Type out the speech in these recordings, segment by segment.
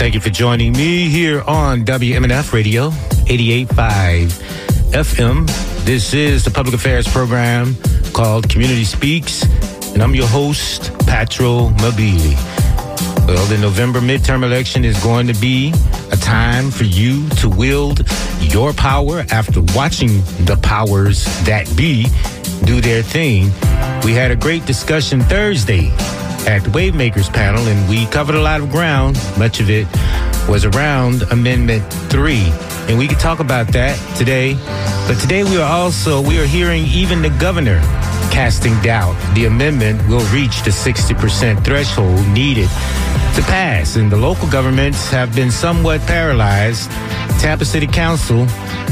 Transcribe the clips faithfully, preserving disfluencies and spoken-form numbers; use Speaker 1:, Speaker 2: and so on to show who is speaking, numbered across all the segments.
Speaker 1: Thank you for joining me here on W M N F Radio, eighty-eight point five F M. This is the public affairs program called Community Speaks, and I'm your host, Patro Mabili. Well, the November midterm election is going to be a time for you to wield your power after watching the powers that be do their thing. We had a great discussion Thursday at the Wavemakers panel, and we covered a lot of ground. Much of it was around Amendment three, and we could talk about that today. But today we are also, we are hearing even the governor casting doubt the amendment will reach the sixty percent threshold needed to pass. And the local governments have been somewhat paralyzed. Tampa City Council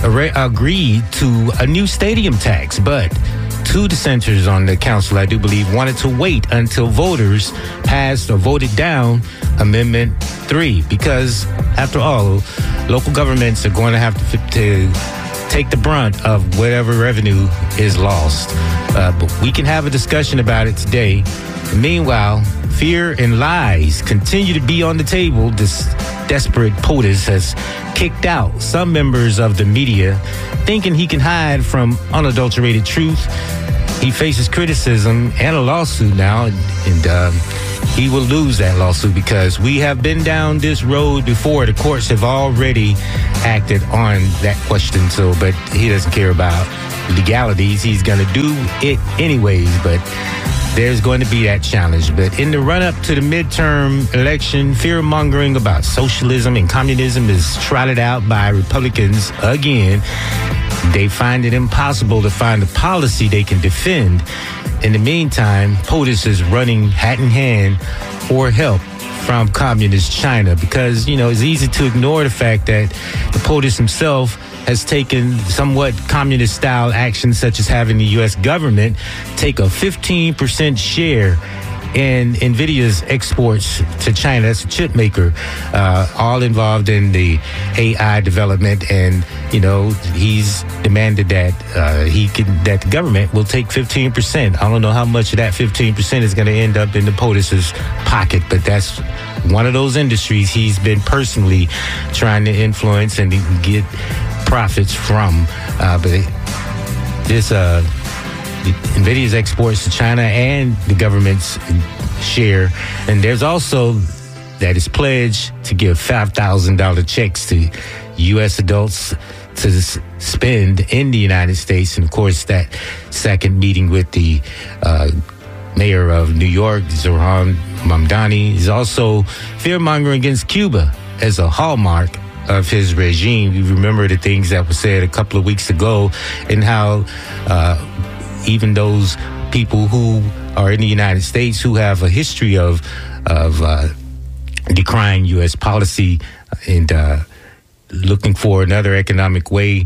Speaker 1: agreed to a new stadium tax, but two dissenters on the council, I do believe, wanted to wait until voters passed or voted down Amendment three, because, after all, local governments are going to have to, to take the brunt of whatever revenue is lost. Uh, but we can have a discussion about it today. Meanwhile, fear and lies continue to be on the table. This desperate POTUS has kicked out some members of the media, thinking he can hide from unadulterated truth. He faces criticism and a lawsuit now, and, and um, he will lose that lawsuit because we have been down this road before. The courts have already acted on that question. So, but he doesn't care about legalities. He's going to do it anyways, but there's going to be that challenge. But in the run-up to the midterm election, fear-mongering about socialism and communism is trotted out by Republicans again. They find it impossible to find a policy they can defend. In the meantime, POTUS is running hat in hand for help from communist China because, you know, it's easy to ignore the fact that the POTUS himself has taken somewhat communist-style actions, such as having the U S government take a fifteen percent share in NVIDIA's exports to China. That's a chip maker, uh, all involved in the A I development. And, you know, he's demanded that uh, he can, that the government will take fifteen percent. I don't know how much of that fifteen percent is going to end up in the POTUS's pocket, but that's one of those industries he's been personally trying to influence and get profits from. Uh, but it, this, uh, NVIDIA's exports to China and the government's share. And there's also that is pledged to give five thousand dollars checks to U S adults to spend in the United States. And, of course, that second meeting with the uh, mayor of New York, Zohran Mamdani, is also fear-mongering against Cuba as a hallmark of his regime. You remember the things that were said a couple of weeks ago and how uh, even those people who are in the United States who have a history of of uh, decrying U S policy and uh, looking for another economic way,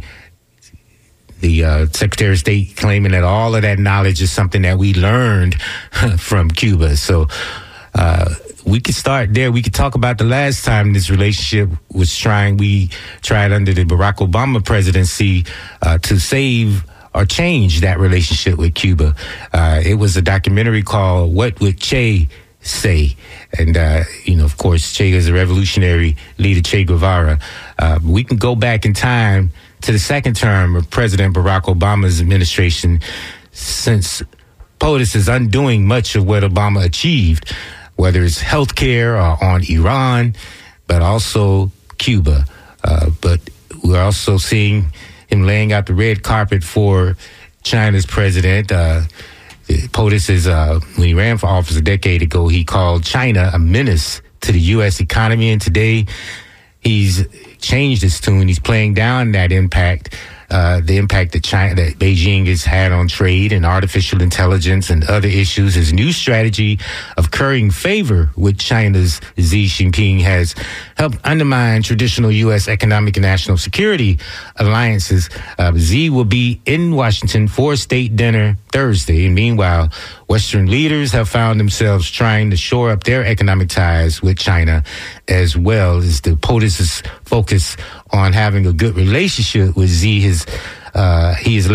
Speaker 1: the uh, Secretary of State claiming that all of that knowledge is something that we learned from Cuba. So uh, we could start there. We could talk about the last time this relationship was trying. We tried under the Barack Obama presidency uh, to save or change that relationship with Cuba. Uh, it was a documentary called What Would Che Say? And, uh, you know, of course, Che is a revolutionary leader, Che Guevara. Uh, we can go back in time to the second term of President Barack Obama's administration, since POTUS is undoing much of what Obama achieved, whether it's healthcare or on Iran, but also Cuba. Uh, but we're also seeing him laying out the red carpet for China's president. Uh, POTUS is, uh, when he ran for office a decade ago, he called China a menace to the U S economy. And today he's changed his tune. He's playing down that impact, uh, the impact that China, that Beijing has had on trade and artificial intelligence and other issues. His new strategy of currying favor with China's Xi Jinping has helped undermine traditional U S economic and national security alliances. Uh, Xi will be in Washington for a state dinner Thursday. And meanwhile, Western leaders have found themselves trying to shore up their economic ties with China, as well as the POTUS's focus on having a good relationship with Xi. His, uh, he has left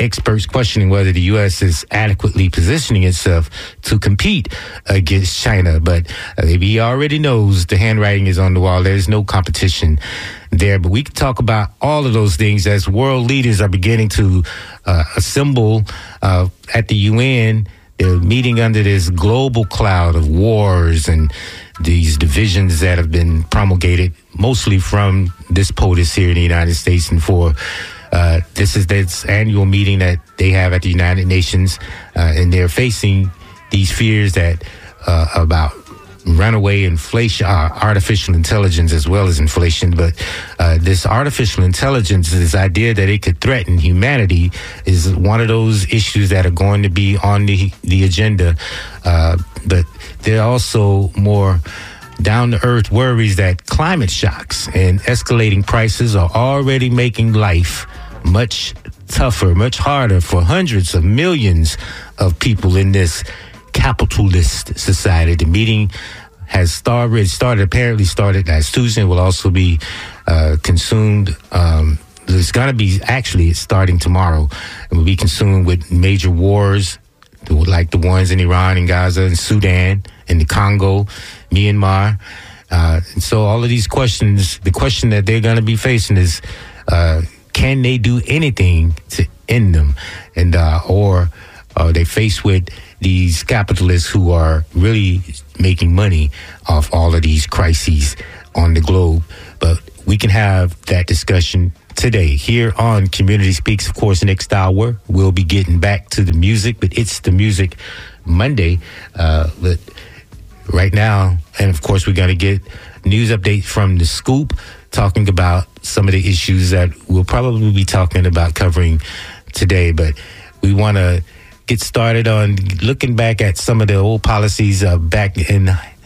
Speaker 1: experts questioning whether the U S is adequately positioning itself to compete against China. But uh, he already knows the handwriting is on the wall. There's no competition there. But we can talk about all of those things as world leaders are beginning to uh, assemble uh, at the U N. They're meeting under this global cloud of wars and these divisions that have been promulgated mostly from this POTUS here in the United States. And for uh, this is this annual meeting that they have at the United Nations, uh, and they're facing these fears that uh, about runaway inflation, uh, artificial intelligence as well as inflation. But uh, this artificial intelligence, this idea that it could threaten humanity, is one of those issues that are going to be on the, the agenda. Uh, but there are also more down-to-earth worries that climate shocks and escalating prices are already making life much tougher, much harder for hundreds of millions of people in this capitalist society. The meeting has already started, apparently started last Tuesday, and will also be uh, consumed. Um, it's going to be, actually, it's starting tomorrow, and will be consumed with major wars like the ones in Iran and Gaza and Sudan and the Congo, Myanmar. Uh, and so all of these questions, the question that they're going to be facing is, uh, can they do anything to end them? And, uh, or are they faced with these capitalists who are really making money off all of these crises on the globe? But we can have that discussion today here on Community Speaks. Of course, next hour we'll be getting back to the music, but it's the Music Monday. Uh, but right now, and of course, we're going to get news updates from The Scoop, talking about some of the issues that we'll probably be talking about covering today. But we want to get started on looking back at some of the old policies uh, back in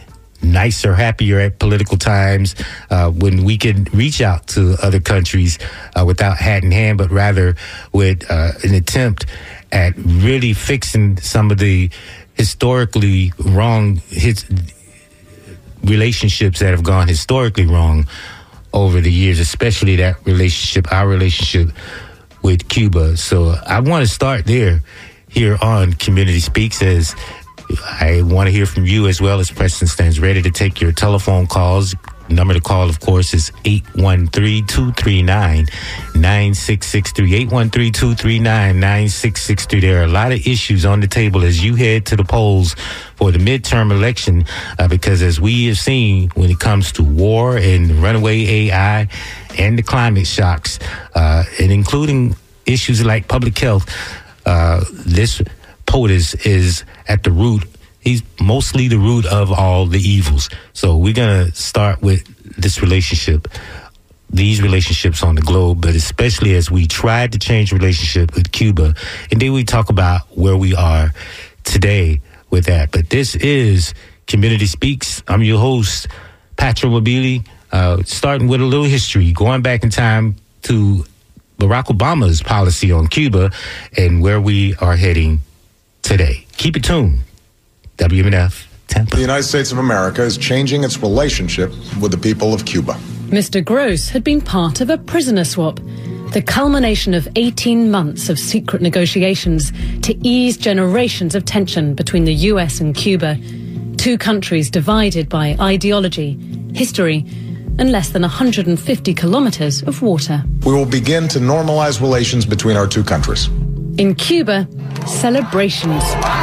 Speaker 1: nicer, happier political times, uh, when we could reach out to other countries uh, without hat in hand, but rather with uh, an attempt at really fixing some of the historically wrong his, relationships that have gone historically wrong over the years, especially that relationship, our relationship with Cuba. So I want to start there here on Community Speaks, as I want to hear from you as well, as Preston stands ready to take your telephone calls. Number to call, of course, is eight one three, two three nine, nine six six three. eight one three, two three nine, nine six six three. There are a lot of issues on the table as you head to the polls for the midterm election, uh, because as we have seen when it comes to war and runaway A I and the climate shocks, uh, and including issues like public health, uh, this POTUS is at the root. He's mostly the root of all the evils. So we're going to start with this relationship, these relationships on the globe, but especially as we tried to change the relationship with Cuba. And then we talk about where we are today with that. But this is Community Speaks. I'm your host, Patrick Mobili, uh, starting with a little history, going back in time to Barack Obama's policy on Cuba and where we are heading today. Keep it tuned. W M N F, Tampa.
Speaker 2: The United States of America is changing its relationship with the people of Cuba.
Speaker 3: Mister Gross had been part of a prisoner swap, the culmination of eighteen months of secret negotiations to ease generations of tension between the U S and Cuba, two countries divided by ideology, history, and less than one hundred fifty kilometers of water.
Speaker 2: We will begin to normalize relations between our two countries.
Speaker 3: In Cuba, celebrations.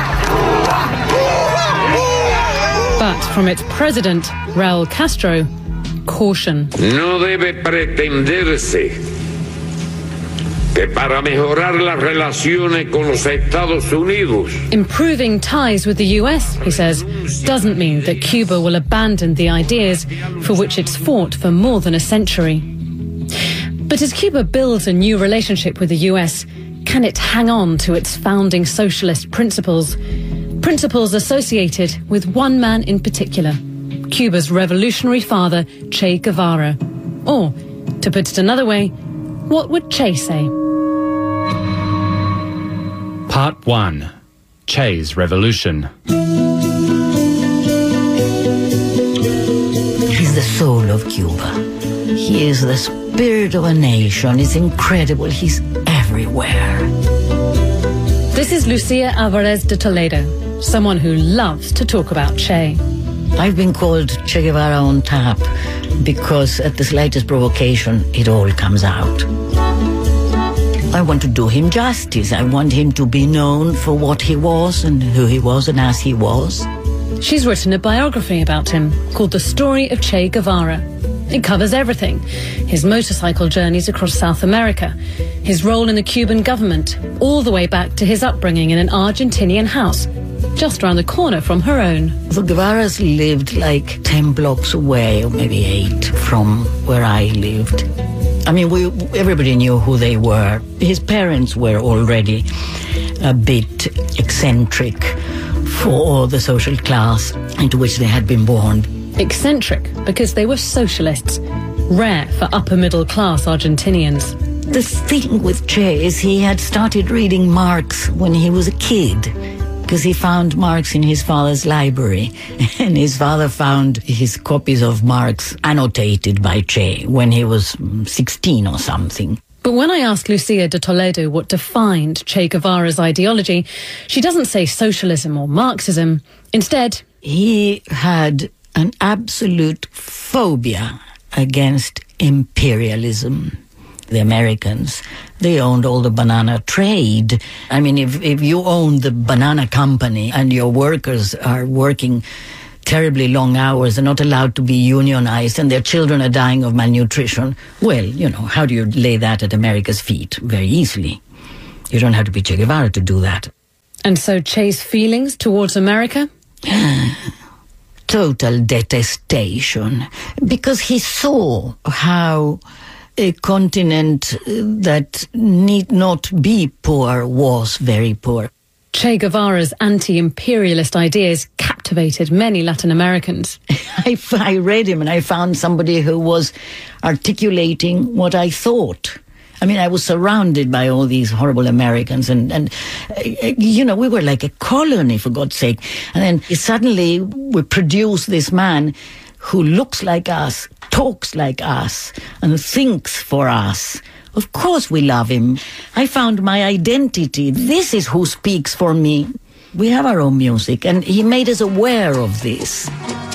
Speaker 3: But from its president, Raúl Castro, caution.
Speaker 4: No debe pretenderse que para mejorar las relaciones con los Estados Unidos.
Speaker 3: Improving ties with the U S, he says, doesn't mean that Cuba will abandon the ideas for which it's fought for more than a century. But as Cuba builds a new relationship with the U S, can it hang on to its founding socialist principles? Principles associated with one man in particular, Cuba's revolutionary father, Che Guevara. Or, to put it another way, what would Che say?
Speaker 5: Part one. Che's Revolution.
Speaker 6: He's the soul of Cuba. He is the spirit of a nation. It's incredible. He's everywhere.
Speaker 3: This is Lucia Alvarez de Toledo, someone who loves to talk about Che.
Speaker 6: I've been called Che Guevara on tap because at the slightest provocation, it all comes out. I want to do him justice. I want him to be known for what he was and who he was and as he was.
Speaker 3: She's written a biography about him called The Story of Che Guevara. It covers everything: his motorcycle journeys across South America, his role in the Cuban government, all the way back to his upbringing in an Argentinian house, just around the corner from her own.
Speaker 6: The Guevaras lived like ten blocks away, or maybe eight, from where I lived. I mean, we, everybody knew who they were. His parents were already a bit eccentric for the social class into which they had been born.
Speaker 3: Eccentric because they were socialists, rare for upper-middle-class Argentinians.
Speaker 6: The thing with Che is he had started reading Marx when he was a kid, because he found Marx in his father's library, and his father found his copies of Marx annotated by Che when he was sixteen or something.
Speaker 3: But when I asked Lucia de Toledo what defined Che Guevara's ideology, she doesn't say socialism or Marxism. Instead,
Speaker 6: he had an absolute phobia against imperialism. The Americans, they owned all the banana trade. I mean, if, if you own the banana company and your workers are working terribly long hours and not allowed to be unionized and their children are dying of malnutrition, well, you know, how do you lay that at America's feet? Very easily. You don't have to be Che Guevara to do that.
Speaker 3: And so Che's feelings towards America?
Speaker 6: Total detestation, because he saw how a continent that need not be poor was very poor.
Speaker 3: Che Guevara's anti-imperialist ideas captivated many Latin Americans.
Speaker 6: I, I read him and I found somebody who was articulating what I thought. I mean, I was surrounded by all these horrible Americans and, and uh, you know, we were like a colony, for God's sake. And then suddenly we produce this man who looks like us, talks like us, and thinks for us. Of course we love him. I found my identity. This is who speaks for me. We have our own music, and he made us aware of this.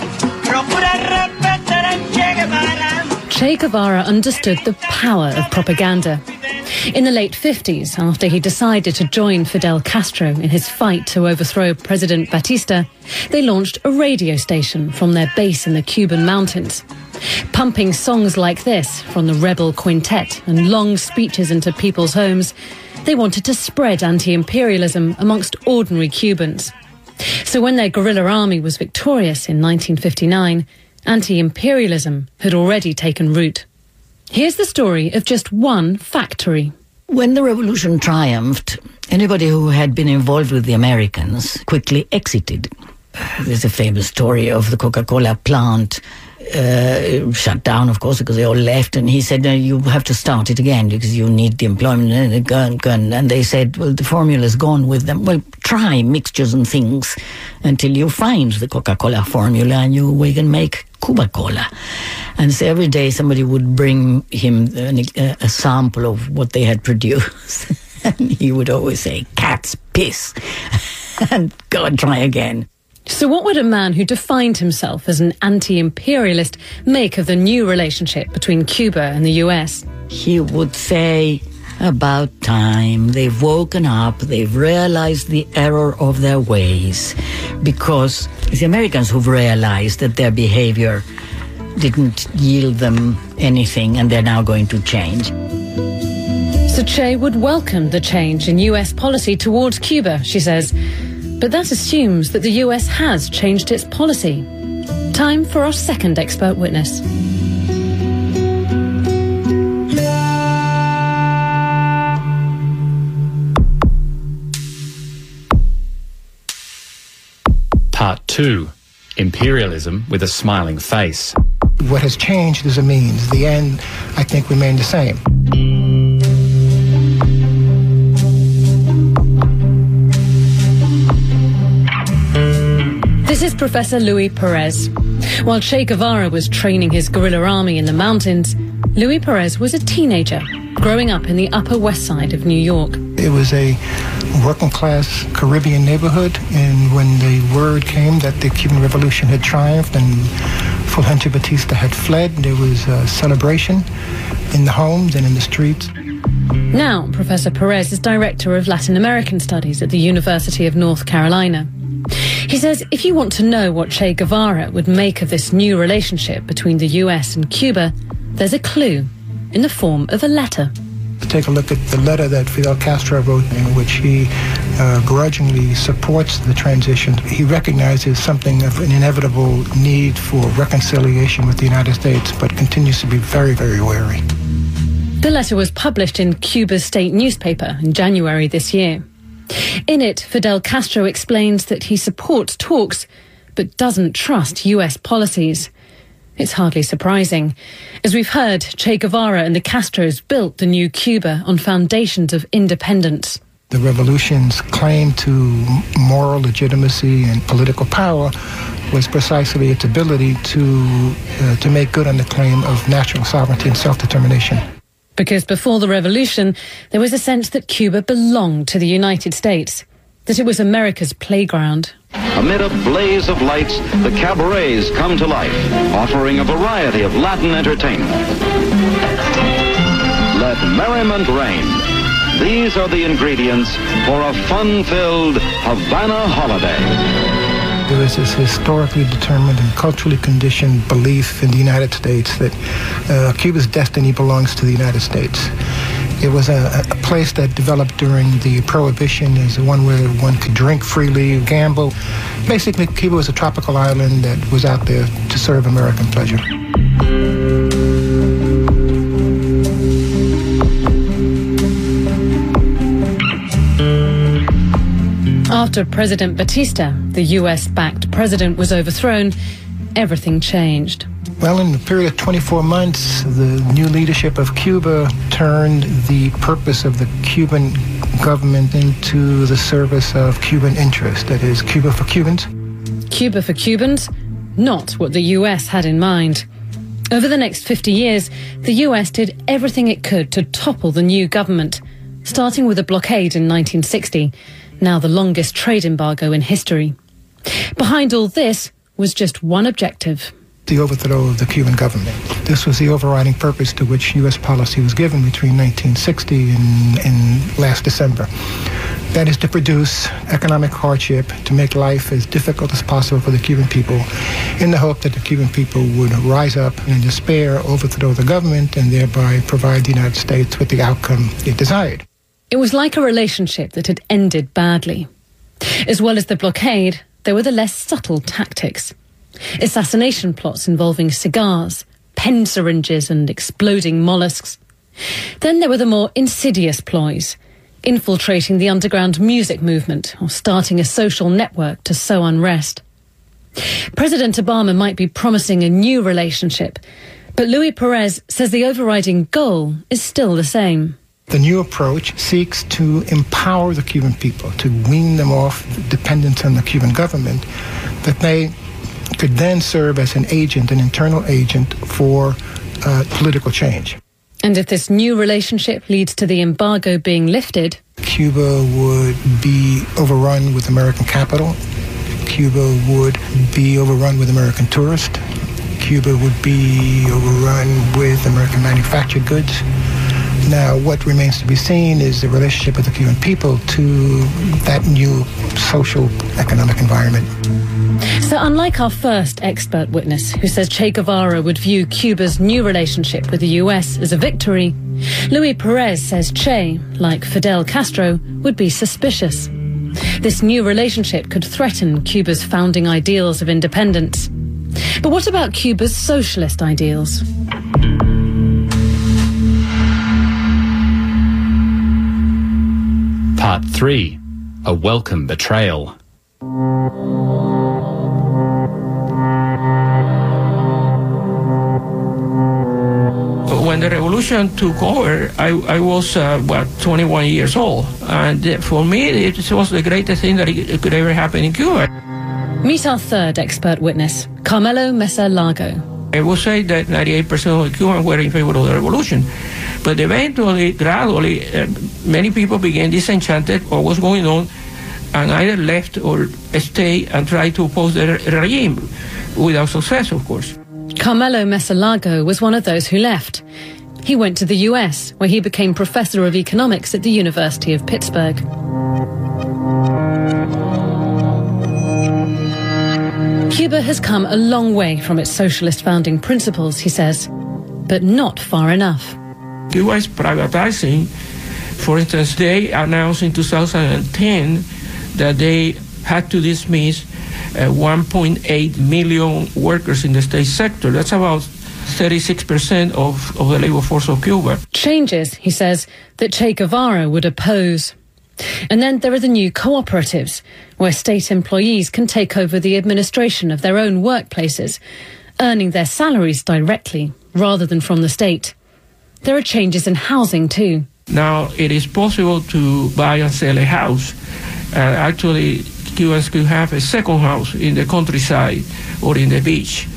Speaker 3: Che Guevara understood the power of propaganda. In the late fifties, after he decided to join Fidel Castro in his fight to overthrow President Batista, they launched a radio station from their base in the Cuban mountains. Pumping songs like this from the Rebel Quintet and long speeches into people's homes, they wanted to spread anti-imperialism amongst ordinary Cubans. So when their guerrilla army was victorious in nineteen fifty-nine, anti-imperialism had already taken root. Here's the story of just one factory.
Speaker 6: When the revolution triumphed, anybody who had been involved with the Americans quickly exited. There's a famous story of the Coca-Cola plant uh, shut down, of course, because they all left. And he said, no, you have to start it again because you need the employment and the gun, gun. And they said, well, the formula's gone with them. Well, try mixtures and things until you find the Coca-Cola formula and you we can make Cuba-Cola. And so every day somebody would bring him a, a sample of what they had produced. And he would always say, cat's piss. And go and try again.
Speaker 3: So what would a man who defined himself as an anti-imperialist make of the new relationship between Cuba and the U S?
Speaker 6: He would say, about time, they've woken up, they've realized the error of their ways. Because it's the Americans who've realized that their behavior didn't yield them anything and they're now going to change.
Speaker 3: So Che would welcome the change in U S policy towards Cuba, she says. But that assumes that the U S has changed its policy. Time for our second expert witness.
Speaker 5: Part two. Imperialism with a smiling face.
Speaker 7: What has changed is a means. The end, I think, remained the same.
Speaker 3: This is Professor Luis Perez. While Che Guevara was training his guerrilla army in the mountains, Luis Perez was a teenager growing up in the Upper West Side of New York.
Speaker 7: It was a working-class Caribbean neighborhood, and when the word came that the Cuban Revolution had triumphed and Fulgencio Batista had fled, there was a celebration in the homes and in the streets.
Speaker 3: Now, Professor Perez is Director of Latin American Studies at the University of North Carolina. He says if you want to know what Che Guevara would make of this new relationship between the U S and Cuba, there's a clue in the form of a letter.
Speaker 7: Take a look at the letter that Fidel Castro wrote, in which he uh, grudgingly supports the transition. He recognizes something of an inevitable need for reconciliation with the United States, but continues to be very, very wary.
Speaker 3: The letter was published in Cuba's state newspaper in January this year. In it, Fidel Castro explains that he supports talks, but doesn't trust U S policies. It's hardly surprising. As we've heard, Che Guevara and the Castros built the new Cuba on foundations of independence.
Speaker 7: The revolution's claim to moral legitimacy and political power was precisely its ability to, uh, to make good on the claim of national sovereignty and self-determination.
Speaker 3: Because before the revolution, there was a sense that Cuba belonged to the United States, that it was America's playground.
Speaker 8: Amid a blaze of lights, the cabarets come to life, offering a variety of Latin entertainment. Let merriment reign. These are the ingredients for a fun-filled Havana holiday.
Speaker 7: There is this historically determined and culturally conditioned belief in the United States that uh, Cuba's destiny belongs to the United States. It was a, a place that developed during the Prohibition as one where one could drink freely, gamble. Basically, Cuba was a tropical island that was out there to serve American pleasure.
Speaker 3: After President Batista, the U S-backed president, was overthrown, everything changed.
Speaker 7: Well, in the period of twenty-four months, the new leadership of Cuba turned the purpose of the Cuban government into the service of Cuban interests, that is, Cuba for Cubans.
Speaker 3: Cuba for Cubans? Not what the U S had in mind. Over the next fifty years, the U S did everything it could to topple the new government, starting with a blockade in nineteen sixty, now the longest trade embargo in history. Behind all this was just one objective:
Speaker 7: the overthrow of the Cuban government. This was the overriding purpose to which U S policy was given between nineteen sixty and, and last December. That is to produce economic hardship, to make life as difficult as possible for the Cuban people, in the hope that the Cuban people would rise up and in despair overthrow the government and thereby provide the United States with the outcome it desired.
Speaker 3: It was like a relationship that had ended badly. As well as the blockade, there were the less subtle tactics. Assassination plots involving cigars, pen syringes and exploding mollusks. Then there were the more insidious ploys, infiltrating the underground music movement or starting a social network to sow unrest. President Obama might be promising a new relationship, but Luis Perez says the overriding goal is still the same.
Speaker 7: The new approach seeks to empower the Cuban people, to wean them off dependence on the Cuban government, that they could then serve as an agent, an internal agent for uh, political change.
Speaker 3: And if this new relationship leads to the embargo being lifted,
Speaker 7: Cuba would be overrun with American capital. Cuba would be overrun with American tourists. Cuba would be overrun with American manufactured goods. Now, what remains to be seen is the relationship of the Cuban people to that new social, economic environment.
Speaker 3: So unlike our first expert witness, who says Che Guevara would view Cuba's new relationship with the U S as a victory, Luis Perez says Che, like Fidel Castro, would be suspicious. This new relationship could threaten Cuba's founding ideals of independence. But what about Cuba's socialist ideals?
Speaker 5: Part three. A welcome betrayal.
Speaker 9: When the revolution took over, I, I was, uh, what, twenty-one years old. And for me, it was the greatest thing that it could ever happen in Cuba.
Speaker 3: Meet our third expert witness, Carmelo Mesa Lago.
Speaker 9: I would say that ninety-eight percent of the Cubans were in favor of the revolution. But eventually, gradually, uh, many people became disenchanted of what was going on and either left or stayed and tried to oppose the regime, without success, of course.
Speaker 3: Carmelo Mesalago was one of those who left. He went to the U S, where he became professor of economics at the University of Pittsburgh. Cuba has come a long way from its socialist founding principles, he says, but not far enough.
Speaker 9: Cuba is privatizing. For instance, they announced in two thousand ten that they had to dismiss uh, one point eight million workers in the state sector. That's about thirty-six percent of, of the labor force of Cuba.
Speaker 3: Changes, he says, that Che Guevara would oppose. And then there are the new cooperatives, where state employees can take over the administration of their own workplaces, earning their salaries directly rather than from the state. There are changes in housing too.
Speaker 9: Now it is possible to buy and sell a house. Uh, actually, Cubans could have a second house in the countryside or in the beach.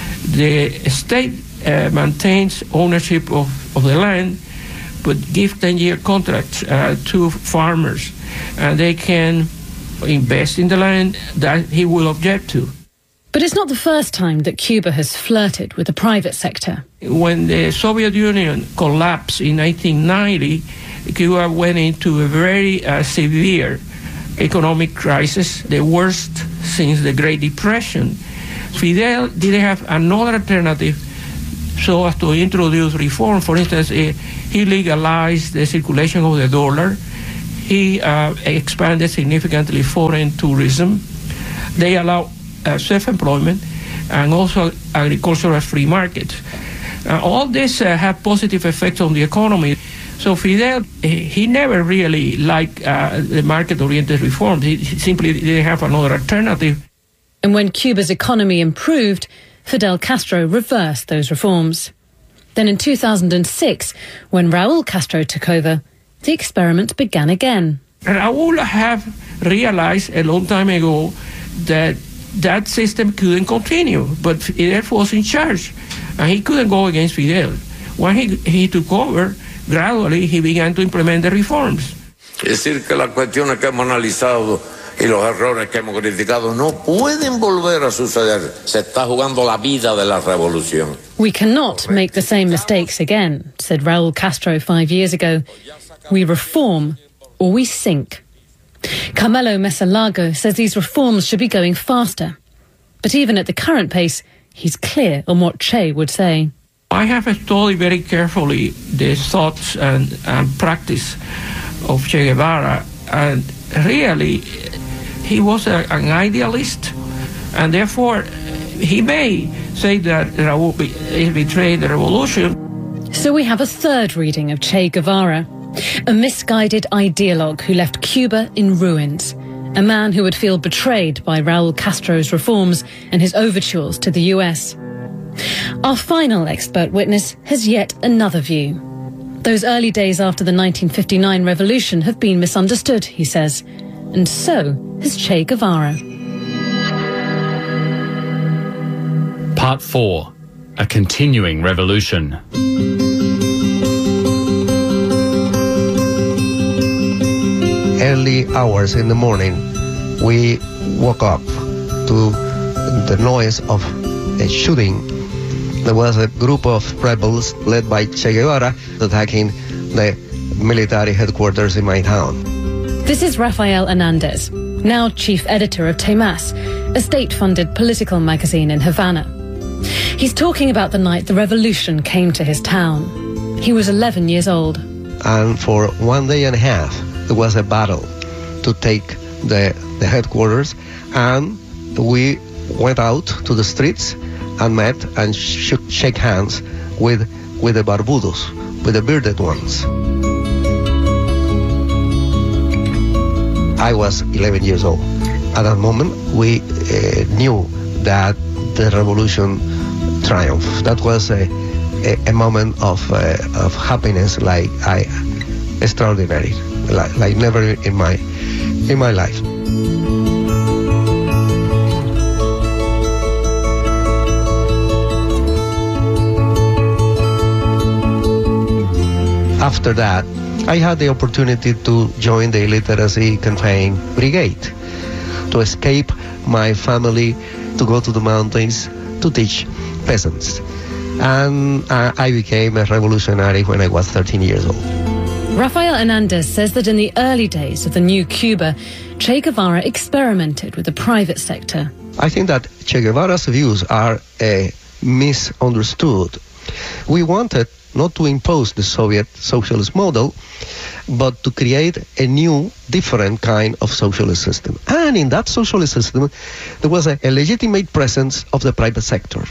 Speaker 9: The state uh, maintains ownership of, of the land, but give ten-year contracts uh, to farmers, and they can invest in the land that he will object to.
Speaker 3: But it's not the first time that Cuba has flirted with the private sector.
Speaker 9: When the Soviet Union collapsed in nineteen ninety, Cuba went into a very uh, severe economic crisis, the worst since the Great Depression. Fidel didn't have another alternative so as to introduce reform. For instance, uh, he legalized the circulation of the dollar. He uh, expanded significantly foreign tourism. They allowed uh, self-employment and also agricultural free markets. Uh, all this uh, had positive effects on the economy. So Fidel, he never really liked uh, the market-oriented reforms. He simply didn't have another alternative.
Speaker 3: And when Cuba's economy improved, Fidel Castro reversed those reforms. Then in two thousand six, when Raul Castro took over, the experiment began again.
Speaker 9: Raul have realized a long time ago that that system couldn't continue, but Fidel was in charge, and he couldn't go against Fidel. When he, he took over, gradually he began to implement the reforms.
Speaker 4: Es decir, que las cuestiones que hemos analizado y los errores que hemos criticado no pueden volver a suceder. Se está jugando la vida de la revolución.
Speaker 3: We cannot make the same mistakes again, said Raul Castro five years ago. We reform or we sink. Carmelo Mesalago says these reforms should be going faster. But even at the current pace, he's clear on what Che would say.
Speaker 9: I have studied very carefully the thoughts and, and practice of Che Guevara, and really he was a, an idealist, and therefore he may say that Raul be, he betrayed the revolution.
Speaker 3: So we have a third reading of Che Guevara, a misguided ideologue who left Cuba in ruins, a man who would feel betrayed by Raul Castro's reforms and his overtures to the U S. Our final expert witness has yet another view. Those early days after the nineteen fifty-nine revolution have been misunderstood, he says, and so has Che Guevara.
Speaker 5: Part four, a continuing revolution.
Speaker 10: Early hours in the morning, we woke up to the noise of a shooting. There was a group of rebels led by Che Guevara attacking the military headquarters in my town.
Speaker 3: This is Rafael Hernandez, now chief editor of Temas, a state-funded political magazine in Havana. He's talking about the night the revolution came to his town. He was eleven years old.
Speaker 10: And for one day and a half, there was a battle to take the, the headquarters, and we went out to the streets and met and shook, shake hands with, with the barbudos, with the bearded ones. I was eleven years old. At that moment, we uh, knew that the revolution triumphed. That was a, a, a moment of, uh, of happiness like I, extraordinary, like, like never in my, in my life. After that, I had the opportunity to join the Literacy Campaign Brigade, to escape my family, to go to the mountains, to teach peasants. And uh, I became a revolutionary when I was thirteen years old.
Speaker 3: Rafael Hernandez says that in the early days of the new Cuba, Che Guevara experimented with the private sector.
Speaker 10: I think that Che Guevara's views are uh, misunderstood. We wanted not to impose the Soviet socialist model, but to create a new, different kind of socialist system. And in that socialist system, there was a, a legitimate presence of the private sector.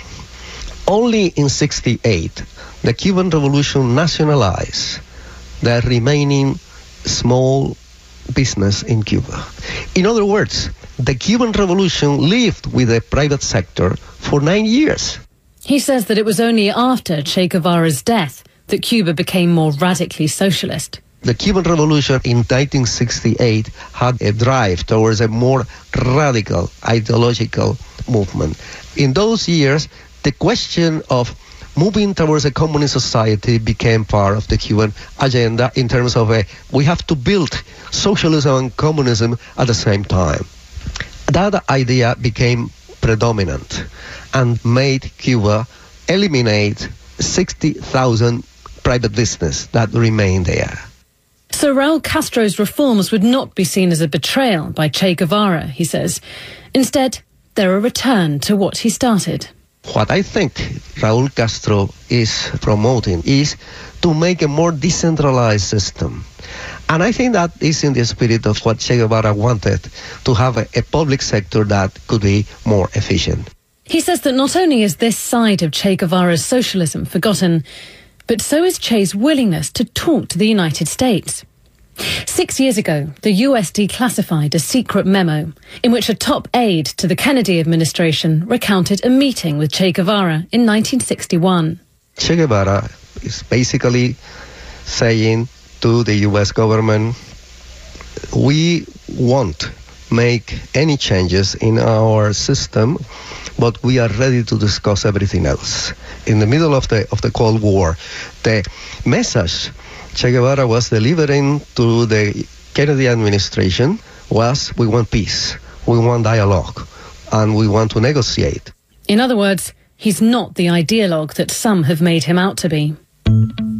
Speaker 10: Only in sixty-eight, the Cuban Revolution nationalized the remaining small business in Cuba. In other words, the Cuban Revolution lived with the private sector for nine years.
Speaker 3: He says that it was only after Che Guevara's death that Cuba became more radically socialist.
Speaker 10: The Cuban Revolution in nineteen sixty-eight had a drive towards a more radical ideological movement. In those years, the question of moving towards a communist society became part of the Cuban agenda in terms of a, we have to build socialism and communism at the same time. That idea became predominant and made Cuba eliminate sixty thousand private business that remained there.
Speaker 3: So Raul Castro's reforms would not be seen as a betrayal by Che Guevara, he says. Instead, they're a return to what he started.
Speaker 10: What I think Raul Castro is promoting is to make a more decentralized system. And I think that is in the spirit of what Che Guevara wanted, to have a, a public sector that could be more efficient.
Speaker 3: He says that not only is this side of Che Guevara's socialism forgotten, but so is Che's willingness to talk to the United States. Six years ago, the U S declassified a secret memo in which a top aide to the Kennedy administration recounted a meeting with Che Guevara in nineteen sixty-one.
Speaker 10: Che Guevara is basically saying to the U S government, we won't make any changes in our system, but we are ready to discuss everything else. In the middle of the of the Cold War, the message Che Guevara was delivering to the Kennedy administration was, we want peace, we want dialogue, and we want to negotiate.
Speaker 3: In other words, he's not the ideologue that some have made him out to be.